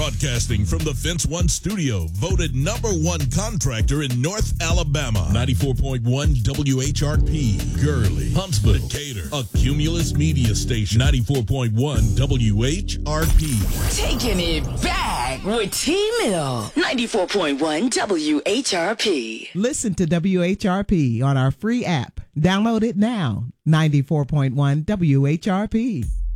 Broadcasting from the Fence One studio, voted #1 contractor in North Alabama. 94.1 WHRP, Gurley, Huntsville, Decatur, a Cumulus media station. 94.1 WHRP. Taking it back with T-Mill. 94.1 WHRP. Listen to WHRP on our free app. Download it now. 94.1 WHRP.